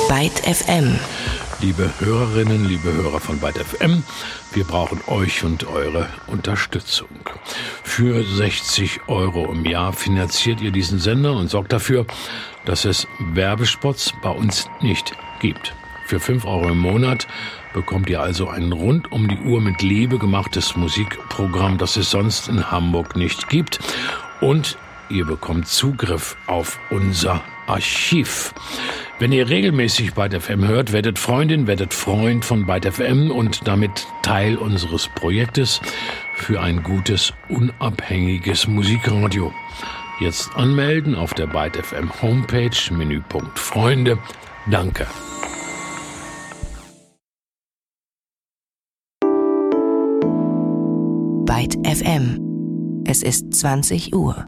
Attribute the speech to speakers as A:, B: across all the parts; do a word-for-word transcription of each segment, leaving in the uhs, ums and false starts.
A: Byte F M.
B: Liebe Hörerinnen, liebe Hörer von Byte F M, wir brauchen euch und eure Unterstützung. Für sechzig Euro im Jahr finanziert ihr diesen Sender und sorgt dafür, dass es Werbespots bei uns nicht gibt. Für fünf Euro im Monat bekommt ihr also ein rund um die Uhr mit Liebe gemachtes Musikprogramm, das es sonst in Hamburg nicht gibt. Und ihr bekommt Zugriff auf unser Archiv. Wenn ihr regelmäßig Byte F M hört, werdet Freundin, werdet Freund von Byte F M und damit Teil unseres Projektes für ein gutes, unabhängiges Musikradio. Jetzt anmelden auf der Byte F M Homepage, Menüpunkt Freunde. Danke.
A: Byte F M. Es ist zwanzig Uhr.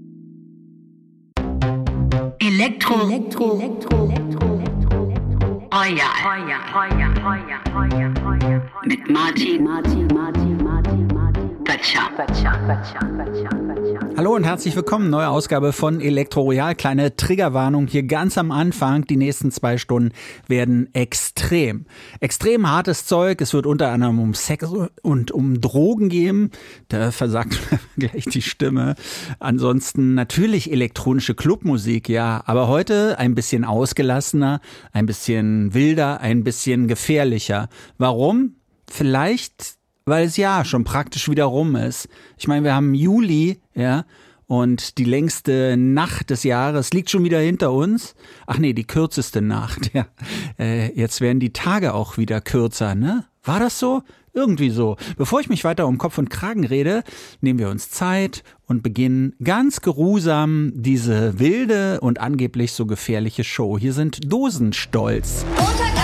C: Elektro, Elektro, Elektro, Elektro, Elektro, Royal, Royal, Royal, Royal, Royal, mit Martin, Martin, Martin, Martin, Martin, Götzscher, Götzscher, Götzscher, Götzscher, Götzscher.
D: Hallo und herzlich willkommen, neue Ausgabe von Elektro Royal. Kleine Triggerwarnung hier ganz am Anfang. Die nächsten zwei Stunden werden extrem. Extrem hartes Zeug. Es wird unter anderem um Sex und um Drogen gehen. Da versagt gleich die Stimme. Ansonsten natürlich elektronische Clubmusik, ja. Aber heute ein bisschen ausgelassener, ein bisschen wilder, ein bisschen gefährlicher. Warum? Vielleicht, weil es ja schon praktisch wieder rum ist. Ich meine, wir haben Juli, ja, und die längste Nacht des Jahres liegt schon wieder hinter uns. Ach nee, die kürzeste Nacht, ja. Äh, jetzt werden die Tage auch wieder kürzer, ne? War das so? Irgendwie so. Bevor ich mich weiter um Kopf und Kragen rede, nehmen wir uns Zeit und beginnen ganz geruhsam diese wilde und angeblich so gefährliche Show. Hier sind Dosenstolz.
E: Montag